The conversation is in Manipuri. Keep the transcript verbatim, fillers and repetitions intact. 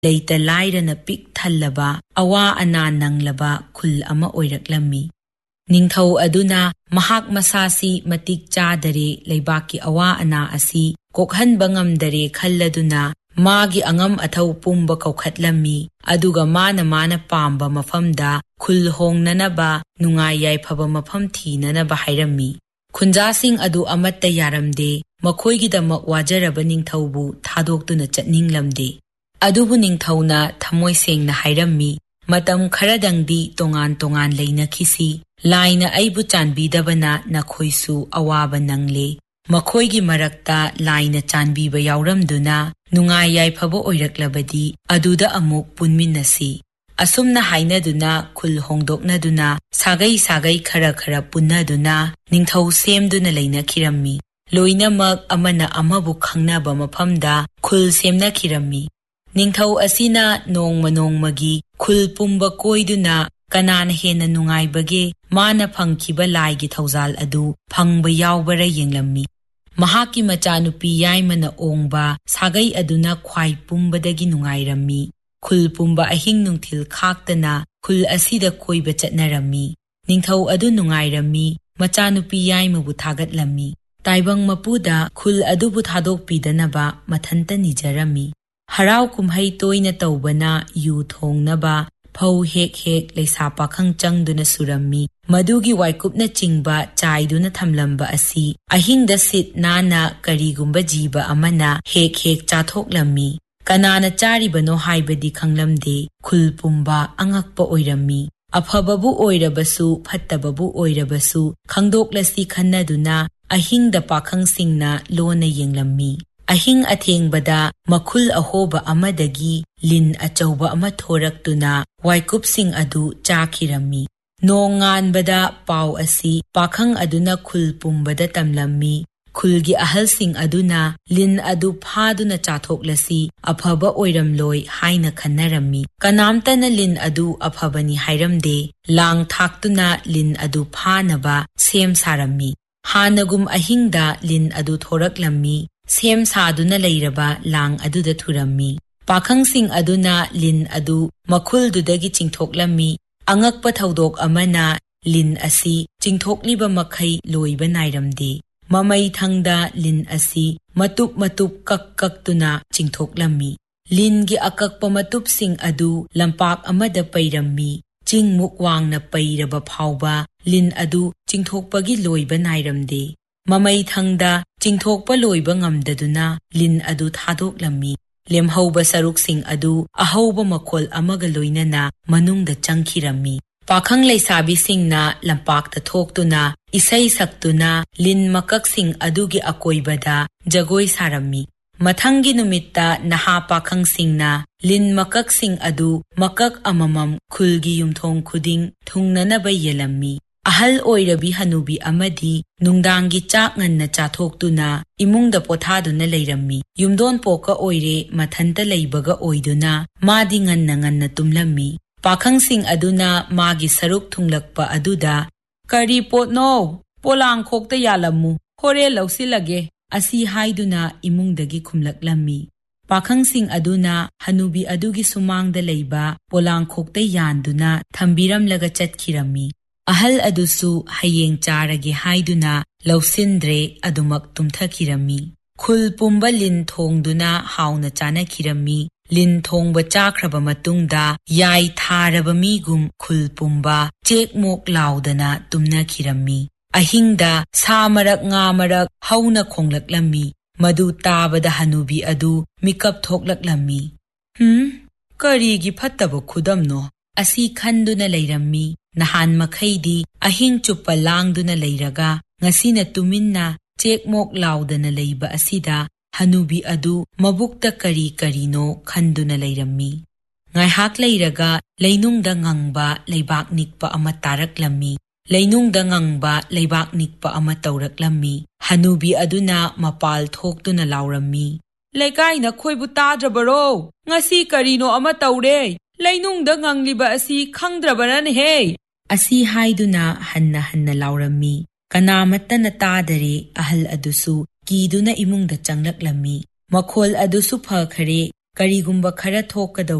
ꯂꯩꯇ ꯂꯥꯏꯔꯅ ꯄꯤꯛ ꯊꯜꯂꯕ ꯑꯋꯥ ꯑꯅꯥ ꯅꯪꯂꯕ ꯈꯨꯜ ꯑꯃ ꯑꯣꯏꯔꯛꯂꯝꯃꯤ꯫ ꯅꯤꯡꯊꯧ ꯑꯗꯨꯅ ꯃꯍꯥꯛ ꯃꯁꯥꯁꯤ ꯃꯇꯤꯛ ꯆꯥꯗꯔꯦ, ꯂꯩꯕꯥꯛꯀꯤ ꯑꯋꯥ ꯑꯅꯥ ꯑꯁꯤ ꯀꯣꯛꯍꯟꯕ ꯉꯝꯗꯔꯦ ꯈꯜꯂꯗꯨꯅ ꯃꯥꯒꯤ ꯑꯉꯝ ꯑꯊꯧ ꯄꯨꯝꯕ ꯀꯧꯈꯠꯂꯝꯃꯤ, ꯑꯗꯨꯒ ꯃꯥꯅ ꯃꯥꯅ ꯄꯥꯝꯕ ꯃꯐꯝꯗ ꯈꯨꯜ ꯍꯣꯡꯅꯅꯕ, ꯅꯨꯡꯉꯥꯏ ꯌꯥꯏꯐꯕ ꯃꯐꯝ ꯊꯤꯅꯅꯕ ꯍꯥꯏꯔꯝꯃꯤ꯫ ꯈꯨꯟꯖꯥꯁꯤꯡ ꯑꯗꯨ ꯑꯃꯠꯇ ꯌꯥꯔꯝꯗꯦ, ꯃꯈꯣꯏꯒꯤꯗꯃꯛ ꯋꯥꯖꯔꯕ ꯅꯤꯡꯊꯧꯕꯨ ꯊꯥꯗꯣꯛꯇꯨꯅ ꯆꯠꯅꯤꯡꯂꯝꯗꯦ꯫ ꯑꯗꯨꯕꯨ ꯅꯤꯡꯊꯧꯅ ꯊꯃꯣꯏ ꯁꯦꯡꯅ ꯍꯥꯏꯔꯝꯃꯤ, ꯃꯇꯝ ꯈꯔꯗꯪꯗꯤ ꯇꯣꯉꯥꯟ ꯇꯣꯉꯥꯟ ꯂꯩꯅꯈꯤꯁꯤ, ꯂꯥꯏꯅ ꯑꯩꯕꯨ ꯆꯥꯟꯕꯤꯗꯕꯅ ꯅꯈꯣꯏꯁꯨ ꯑꯋꯥꯕ ꯅꯪꯂꯦ, ꯃꯈꯣꯏꯒꯤ ꯃꯔꯛꯇ ꯂꯥꯏꯅ ꯆꯥꯟꯕꯤꯕ ꯌꯥꯎꯔꯝꯗꯨꯅ ꯅꯨꯡꯉꯥꯏ ꯌꯥꯏꯐꯕ ꯑꯣꯏꯔꯛꯂꯕꯗꯤ ꯑꯗꯨꯗ ꯑꯃꯨꯛ ꯄꯨꯟꯃꯤꯟꯅꯁꯤ꯫ ꯑꯁꯨꯝꯅ ꯍꯥꯏꯅꯗꯨꯅ ꯈꯨꯜ ꯍꯣꯡꯗꯣꯛꯅꯗꯨꯅ ꯁꯥꯒꯩ ꯁꯥꯒꯩ ꯈꯔ ꯈꯔ ꯄꯨꯟꯅꯗꯨꯅ ꯅꯤꯡꯊꯧ ꯁꯦꯝꯗꯨꯅ ꯂꯩꯅꯈꯤꯔꯝꯃꯤ꯫ ꯂꯣꯏꯅꯃꯛ ꯑꯃꯅ ꯑꯃꯕꯨ ꯈꯪꯅꯕ ꯃꯐꯝꯗ ꯈꯨꯜ ꯁꯦꯝꯅꯈꯤꯔꯝꯃꯤ꯫ ꯅꯤꯡꯊꯧ ꯑꯁꯤꯅ ꯅꯣꯡꯃ ꯅꯣꯡꯃꯒꯤ ꯈꯨꯜ ꯄꯨꯝꯕ ꯀꯣꯏꯗꯨꯅ ꯀꯅꯥꯅ ꯍꯦꯟꯅ ꯅꯨꯡꯉꯥꯏꯕꯒꯦ, ꯃꯥꯅ ꯐꯪꯈꯤꯕ ꯂꯥꯏꯒꯤ ꯊꯧꯖꯥꯜ ꯑꯗꯨ ꯐꯪꯕ ꯌꯥꯎꯕꯔ ꯌꯦꯡꯂꯝꯃꯤ꯫ ꯃꯍꯥꯛꯀꯤ ꯃꯆꯥꯅꯨꯄꯤ ꯌꯥꯏꯃꯅ ꯑꯣꯡꯕ ꯁꯥꯒꯩ ꯑꯗꯨꯅ ꯈ꯭ꯋꯥꯏ ꯄꯨꯝꯕꯗꯒꯤ ꯅꯨꯡꯉꯥꯏꯔꯝꯃꯤ꯫ ꯈꯨꯜ ꯄꯨꯝꯕ ꯑꯍꯤꯡ ꯅꯨꯡꯊꯤꯜ ꯈꯥꯛꯇꯅ ꯈꯨꯜ ꯑꯁꯤꯗ ꯀꯣꯏꯕ ꯆꯠꯅꯔꯝꯃꯤ꯫ ꯅꯤꯡꯊꯧ ꯑꯗꯨ ꯅꯨꯡꯉꯥꯏꯔꯝꯃꯤ, ꯃꯆꯥꯅꯨꯄꯤ ꯌꯥꯏꯃꯕꯨ ꯊꯥꯒꯠꯂꯝꯃꯤ꯫ ꯇꯥꯏꯕꯪ ꯃꯄꯨꯗ ꯈꯨꯜ ꯑꯗꯨꯕꯨ ꯊꯥꯗꯣꯛꯄꯤꯗꯅꯕ ꯃꯊꯟꯇ ꯅꯤꯖꯔꯝꯃꯤ꯫ ꯍꯔꯥꯎ ꯀꯨꯝꯍꯩ ꯇꯣꯏꯅ ꯇꯧꯕꯅ ꯌꯨ ꯊꯣꯡꯅꯕ ꯐꯧ ꯍꯦꯛ ꯍꯦꯛ ꯂꯩꯁꯥ ꯄꯥꯈꯪ ꯆꯪꯗꯨꯅ ꯁꯨꯔꯝꯃꯤ꯫ ꯃꯗꯨꯒꯤ ꯋꯥꯏꯀꯨꯞꯅꯆꯤꯡꯕ ꯆꯥꯏꯗꯨꯅ ꯊꯝꯂꯝꯕ ꯑꯁꯤ ꯑꯍꯤꯡꯗ ꯁꯤꯠ ꯅꯥꯟꯅ ꯀꯔꯤꯒꯨꯝꯕ ꯖꯤꯕ ꯑꯃꯅ ꯍꯦꯛ ꯍꯦꯛ ꯆꯥꯊꯣꯛꯂꯝꯃꯤ꯫ ꯀꯅꯥꯅ ꯆꯥꯔꯤꯕꯅꯣ ꯍꯥꯏꯕꯗꯤ ꯈꯪꯂꯝꯗꯦ꯫ ꯈꯨꯜ ꯄꯨꯝꯕ ꯑꯉꯛꯄ ꯑꯣꯏꯔꯝꯃꯤ꯫ ꯑꯐꯕꯕꯨ ꯑꯣꯏꯔꯕꯁꯨ ꯐꯠꯇꯕꯕꯨ ꯑꯣꯏꯔꯕꯁꯨ ꯈꯪꯗꯣꯛꯂꯁꯤ ꯈꯟꯅꯗꯨꯅ ꯑꯍꯤꯡꯗ ꯄꯥꯈꯪꯁꯤꯡꯅ ꯂꯣꯟꯅ ꯌꯦꯡꯂꯝꯃꯤ꯫ ꯑꯍꯤꯡ ꯑꯊꯦꯡꯕꯗ ꯃꯈꯨꯜ ꯑꯍꯣꯕ ꯑꯃꯗꯒꯤ ꯂꯤꯟ ꯑꯆꯧꯕ ꯑꯃ ꯊꯣꯔꯛꯇꯨꯅ ꯋꯥꯏꯀꯨꯞꯁꯤꯡ ꯑꯗꯨ ꯆꯥꯈꯤꯔꯝꯃꯤ꯫ ꯅꯣꯡ ꯉꯥꯟꯕꯗ ꯄꯥꯎ ꯑꯁꯤ ꯄꯥꯈꯪ ꯑꯗꯨꯅ ꯈꯨꯜ ꯄꯨꯝꯕꯗ ꯇꯝꯂꯝꯃꯤ꯫ ꯈꯨꯜꯒꯤ ꯑꯍꯜꯁꯤꯡ ꯑꯗꯨꯅ ꯂꯤꯟ ꯑꯗꯨ ꯐꯥꯗꯨꯅ ꯆꯥꯊꯣꯛꯂꯁꯤ, ꯑꯐꯕ ꯑꯣꯏꯔꯝꯂꯣꯏ ꯍꯥꯏꯅ ꯈꯟꯅꯔꯝꯃꯤ꯫ ꯀꯅꯥꯝꯇꯅ ꯂꯤꯟ ꯑꯗꯨ ꯑꯐꯕꯅꯤ ꯍꯥꯏꯔꯝꯗꯦ꯫ ꯂꯥꯡ ꯊꯥꯛꯇꯨꯅ ꯂꯤꯟ ꯑꯗꯨ ꯐꯥꯅꯕ ꯁꯦꯝ ꯁꯥꯔꯝꯃꯤ꯫ ꯍꯥꯟꯅꯒꯨꯝ ꯑꯍꯤꯡꯗ ꯂꯤꯟ ꯑꯗꯨ ꯊꯣꯔꯛꯂꯝꯃꯤ꯫ ꯁꯦꯝ ꯁꯥꯗꯨꯅ ꯂꯩꯔꯕ ꯂꯥꯡ ꯑꯗꯨꯗ ꯊꯨꯔꯝꯃꯤ꯫ ꯄꯥꯈꯪꯁꯤꯡ ꯑꯗꯨꯅ ꯂꯤꯟ ꯑꯗꯨ ꯃꯈꯨꯜꯗꯨꯗꯒꯤ ꯆꯤꯡꯊꯣꯛꯂꯝꯃꯤ꯫ ꯑꯉꯛꯄ ꯊꯧꯗꯣꯛ ꯑꯃꯅ ꯂꯤꯟ ꯑꯁꯤ ꯆꯤꯡꯊꯣꯛꯂꯤꯕ ꯃꯈꯩ ꯂꯣꯏꯕ ꯅꯥꯏꯔꯝꯗꯦ꯫ ꯃꯃꯩꯊꯪꯗ ꯂꯤꯟ ꯑꯁꯤ ꯃꯇꯨꯞ ꯃꯇꯨꯞ ꯀꯛ ꯀꯛꯇꯨꯅ ꯆꯤꯡꯊꯣꯛꯂꯝꯃꯤ꯫ ꯂꯤꯟꯒꯤ ꯑꯀꯛꯄ ꯃꯇꯨꯞꯁꯤꯡ ꯑꯗꯨ ꯂꯝꯄꯥꯛ ꯑꯃꯗ ꯄꯩꯔꯝꯃꯤ꯫ ꯆꯤꯡꯃꯨꯛ ꯋꯥꯡꯅ ꯄꯩꯔꯕ ꯐꯥꯎꯕ ꯂꯤꯟ ꯑꯗꯨ ꯆꯤꯡꯊꯣꯛꯄꯒꯤ ꯂꯣꯏꯕ ꯅꯥꯏꯔꯝꯗꯦ꯫ ꯃꯃꯩꯊꯪꯗ ꯆꯤꯡꯊꯣꯛꯄ ꯂꯣꯏꯕ ꯉꯝꯗꯗꯨꯅ ꯂꯤꯟ ꯑꯗꯨ ꯊꯥꯗꯣꯛꯂꯝꯃꯤ꯫ ꯂꯦꯝꯍꯧꯕ ꯁꯔꯨꯛꯁꯤꯡ ꯑꯗꯨ ꯑꯍꯧꯕ ꯃꯈꯣꯜ ꯑꯃꯒ ꯂꯣꯏꯅꯅ ꯃꯅꯨꯡꯗ ꯆꯪꯈꯤꯔꯝꯃꯤ꯫ ꯄꯥꯈꯪ ꯂꯩꯁꯥꯕꯤꯁꯤꯡꯅ ꯂꯝꯄꯥꯛꯇ ꯊꯣꯛꯇꯨꯅ ꯏꯁꯩ ꯁꯛꯇꯨꯅ ꯂꯤꯟ ꯃꯀꯛꯁꯤꯡ ꯑꯗꯨꯒꯤ ꯑꯀꯣꯏꯕꯗ ꯖꯒꯣꯏ ꯁꯥꯔꯝꯃꯤ꯫ ꯃꯊꯪꯒꯤ ꯅꯨꯃꯤꯠꯇ ꯅꯍꯥ ꯄꯥꯈꯪꯁꯤꯡꯅ ꯂꯤꯟ ꯃꯀꯛꯁꯤꯡ ꯑꯗꯨ ꯃꯀꯛ ꯑꯃꯃꯝ ꯈꯨꯜꯒꯤ ꯌꯨꯝꯊꯣꯡ ꯈꯨꯗꯤꯡ ꯊꯨꯡꯅꯅꯕ ꯌꯦꯜꯂꯝꯃꯤ꯫ ꯑꯍꯜ ꯑꯣꯏꯔꯕꯤ ꯍꯅꯨꯕꯤ ꯑꯃꯗꯤ ꯅꯨꯡꯗꯥꯡꯒꯤ ꯆꯥꯛ ꯉꯟꯅ ꯆꯥꯊꯣꯛꯇꯨꯅ ꯏꯃꯨꯡꯗ ꯄꯣꯊꯥꯗꯨꯅ ꯂꯩꯔꯝꯃꯤ꯫ ꯌꯨꯝꯗꯣꯟ ꯄꯣꯛꯀ ꯑꯣꯏꯔꯦ ꯃꯊꯟꯇ ꯂꯩꯕꯒ ꯑꯣꯏꯗꯨꯅ ꯃꯥꯗꯤ ꯉꯟꯅ ꯉꯟꯅ ꯇꯨꯝꯂꯝꯃꯤ꯫ ꯄꯥꯈꯪꯁꯤꯡ ꯑꯗꯨꯅ ꯃꯥꯒꯤ ꯁꯔꯨꯛ ꯊꯨꯡꯂꯛꯄ ꯑꯗꯨꯗ "ꯀꯔꯤ ꯄꯣꯠꯅꯣ? ꯄꯣꯂꯥꯡꯈꯣꯛꯇ ꯌꯥꯜꯂꯝꯃꯨ, ꯍꯣꯔꯦꯟ ꯂꯧꯁꯤꯜꯂꯒꯦ" ꯑꯁꯤ ꯍꯥꯏꯗꯨꯅ ꯏꯃꯨꯡꯗꯒꯤ ꯈꯨꯝꯂꯛꯂꯝꯃꯤ꯫ ꯄꯥꯈꯪꯁꯤꯡ ꯑꯗꯨꯅ ꯍꯅꯨꯕꯤ ꯑꯗꯨꯒꯤ ꯁꯨꯃꯥꯡꯗ ꯂꯩꯕ ꯄꯣꯂꯥꯡꯈꯣꯛꯇ ꯌꯥꯟꯗꯨꯅ ꯊꯝꯕꯤꯔꯝꯂꯒ ꯆꯠꯈꯤꯔꯝꯃꯤ꯫ ꯑꯍꯜ ꯑꯗꯨꯁꯨ ꯍꯌꯦꯡ ꯆꯥꯔꯒꯦ ꯍꯥꯏꯗꯨꯅ ꯂꯧꯁꯤꯟꯗ꯭ꯔꯦ, ꯑꯗꯨꯃꯛ ꯇꯨꯝꯊꯈꯤꯔꯝꯃꯤ꯫ ꯈꯨꯜ ꯄꯨꯝꯕ ꯂꯤꯟ ꯊꯣꯡꯗꯨꯅ ꯍꯥꯎꯅ ꯆꯥꯅꯈꯤꯔꯝꯃꯤ꯫ ꯂꯤꯟ ꯊꯣꯡꯕ ꯆꯥꯈ꯭ꯔꯕ ꯃꯇꯨꯡꯗ ꯌꯥꯏ ꯊꯥꯔꯕ ꯃꯤꯒꯨꯝ ꯈꯨꯜ ꯄꯨꯝꯕ ꯆꯦꯛ ꯃꯣꯛ ꯂꯥꯎꯗꯅ ꯇꯨꯝꯅꯈꯤꯔꯝꯃꯤ꯫ ꯑꯍꯤꯡꯗ ꯁꯥ ꯃꯔꯛ ꯉꯥ ꯃꯔꯛ ꯍꯧꯅ ꯈꯣꯡꯂꯛꯂꯝꯃꯤ꯫ ꯃꯗꯨ ꯇꯥꯕꯗ ꯍꯅꯨꯕꯤ ꯑꯗꯨ ꯃꯤꯀꯞ ꯊꯣꯛꯂꯛꯂꯝꯃꯤ꯫ "ꯍꯨꯝ, ꯀꯔꯤꯒꯤ ꯐꯠꯇꯕ ꯈꯨꯗꯝꯅꯣ?" ꯑꯁꯤ ꯈꯟꯗꯨꯅ ꯂꯩꯔꯝꯃꯤ꯫ ꯅꯍꯥꯟ ꯃꯈꯩꯗꯤ ꯑꯍꯤꯡ ꯆꯨꯞꯄ ꯂꯥꯡꯗꯨꯅ ꯂꯩꯔꯒ ꯉꯁꯤꯅ ꯇꯨꯃꯤꯟꯅ ꯆꯦꯛ ꯃꯣꯛ ꯂꯥꯎꯗꯅ ꯂꯩꯕ ꯑꯁꯤꯗ ꯍꯅꯨꯕꯤ ꯑꯗꯨ ꯃꯕꯨꯛꯇ ꯀꯔꯤ ꯀꯔꯤꯅꯣ ꯈꯟꯗꯨꯅ ꯂꯩꯔꯝꯃꯤ꯫ ꯉꯥꯏꯍꯥꯛ ꯂꯩꯔꯒ ꯂꯩꯅꯨꯡꯗ ꯉꯪꯕ ꯂꯩꯕꯥꯛ ꯅꯤꯛꯄ ꯑꯃ ꯇꯥꯔꯛꯂꯝꯃꯤ꯫ ꯂꯩꯅꯨꯡꯗ ꯉꯪꯕ ꯂꯩꯕꯥꯛ ꯅꯤꯛꯄ ꯑꯃ ꯇꯧꯔꯛꯂꯝꯃꯤ꯫ ꯍꯅꯨꯕꯤ ꯑꯗꯨꯅ ꯃꯄꯥꯜ ꯊꯣꯛꯇꯨꯅ ꯂꯥꯎꯔꯝꯃꯤ, "ꯂꯩꯀꯥꯏꯅ ꯈꯣꯏꯕꯨ ꯇꯥꯗ꯭ꯔꯕꯔꯣ? ꯉꯁꯤ ꯀꯔꯤꯅꯣ ꯑꯃ ꯇꯧꯔꯦ꯫ ꯂꯩꯅꯨꯡꯗ ꯉꯪꯂꯤꯕ ꯑꯁꯤ ꯈꯪꯗ꯭ꯔꯕꯔꯅꯦꯍꯦ?" ꯑꯁꯤ ꯍꯥꯏꯗꯨꯅ ꯍꯟꯅ ꯍꯟꯅ ꯂꯥꯎꯔꯝꯃꯤ꯫ ꯀꯅꯥꯃꯠꯇꯅ ꯇꯥꯗꯔꯦ꯫ ꯑꯍꯜ ꯑꯗꯨꯁꯨ ꯀꯤꯗꯨꯅ ꯏꯃꯨꯡꯗ ꯆꯪꯂꯛꯂꯝꯃꯤ꯫ ꯃꯈꯣꯜ ꯑꯗꯨꯁꯨ ꯐꯈꯔꯦ, ꯀꯔꯤꯒꯨꯝꯕ ꯈꯔ ꯊꯣꯛꯀꯗꯧ